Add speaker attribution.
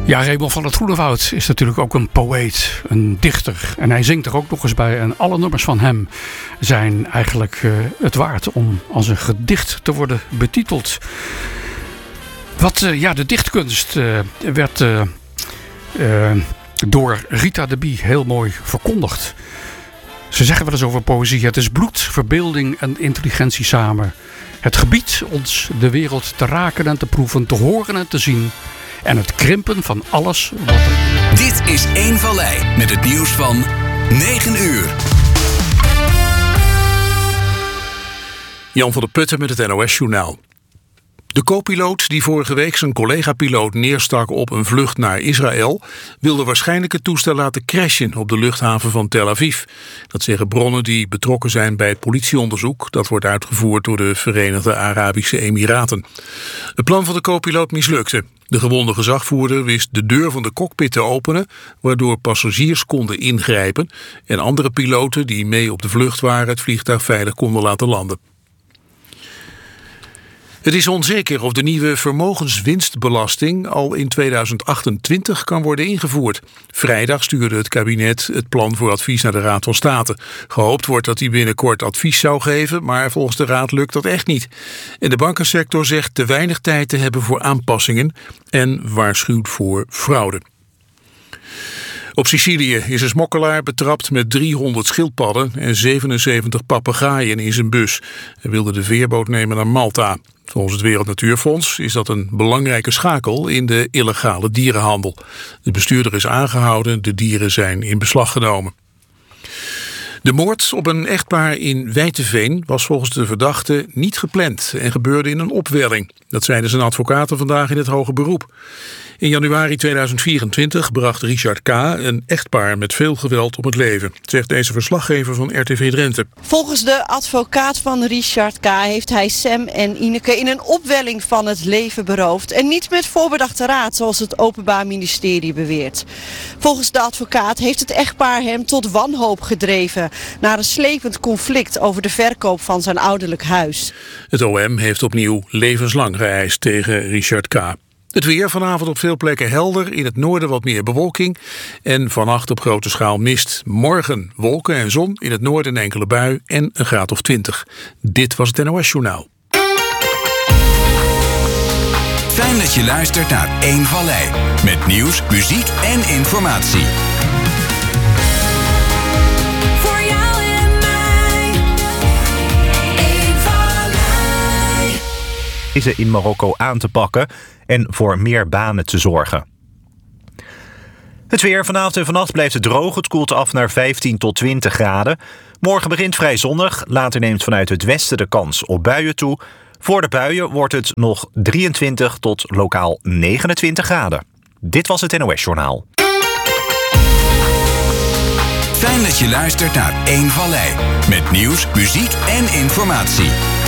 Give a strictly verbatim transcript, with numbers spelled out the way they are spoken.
Speaker 1: Ja, Raymond van het Groenewoud is natuurlijk ook een poëet, een dichter. En hij zingt er ook nog eens bij. En alle nummers van hem zijn eigenlijk uh, het waard om als een gedicht te worden betiteld. Wat, uh, ja, de dichtkunst uh, werd uh, uh, door Rita de Bie heel mooi verkondigd. Ze zeggen wel eens over poëzie: het is bloed, verbeelding en intelligentie samen. Het gebied ons de wereld te raken en te proeven, te horen en te zien. En het krimpen van alles wat er...
Speaker 2: Dit is Eén Vallei met het nieuws van negen uur.
Speaker 3: Jan van der Putten met het N O S-journaal. De co-piloot die vorige week zijn collega-piloot neerstak op een vlucht naar Israël wilde waarschijnlijk het toestel laten crashen op de luchthaven van Tel Aviv. Dat zeggen bronnen die betrokken zijn bij het politieonderzoek. Dat wordt uitgevoerd door de Verenigde Arabische Emiraten. Het plan van de co-piloot mislukte. De gewonde gezagvoerder wist de deur van de cockpit te openen, waardoor passagiers konden ingrijpen en andere piloten die mee op de vlucht waren het vliegtuig veilig konden laten landen. Het is onzeker of de nieuwe vermogenswinstbelasting al in tweeduizend achtentwintig kan worden ingevoerd. Vrijdag stuurde het kabinet het plan voor advies naar de Raad van State. Gehoopt wordt dat hij binnenkort advies zou geven, maar volgens de Raad lukt dat echt niet. En de bankensector zegt te weinig tijd te hebben voor aanpassingen en waarschuwt voor fraude. Op Sicilië is een smokkelaar betrapt met driehonderd schildpadden en zevenenzeventig papegaaien in zijn bus. Hij wilde de veerboot nemen naar Malta. Volgens het Wereld Natuurfonds is dat een belangrijke schakel in de illegale dierenhandel. De bestuurder is aangehouden, de dieren zijn in beslag genomen. De moord op een echtpaar in Wijteveen was volgens de verdachte niet gepland en gebeurde in een opwelling. Dat zeiden zijn advocaten vandaag in het hoger beroep. In januari tweeduizend vierentwintig bracht Richard K. een echtpaar met veel geweld om het leven, zegt deze verslaggever van R T V Drenthe.
Speaker 4: Volgens de advocaat van Richard K. heeft hij Sam en Ineke in een opwelling van het leven beroofd en niet met voorbedachte raad, zoals het Openbaar Ministerie beweert. Volgens de advocaat heeft het echtpaar hem tot wanhoop gedreven naar een slepend conflict over de verkoop van zijn ouderlijk huis.
Speaker 3: Het O M heeft opnieuw levenslang geëist tegen Richard K. Het weer vanavond op veel plekken helder, in het noorden wat meer bewolking en vannacht op grote schaal mist. Morgen wolken en zon, in het noorden een enkele bui en een graad of twintig. Dit was het N O S-journaal.
Speaker 2: Fijn dat je luistert naar Eén Vallei met nieuws, muziek en informatie.
Speaker 5: Is in Marokko aan te pakken en voor meer banen te zorgen. Het weer vanavond en vannacht blijft het droog. Het koelt af naar vijftien tot twintig graden. Morgen begint vrij zonnig. Later neemt vanuit het westen de kans op buien toe. Voor de buien wordt het nog drieëntwintig tot lokaal negenentwintig graden. Dit was het N O S-journaal.
Speaker 2: Fijn dat je luistert naar Eén Vallei met nieuws, muziek en informatie.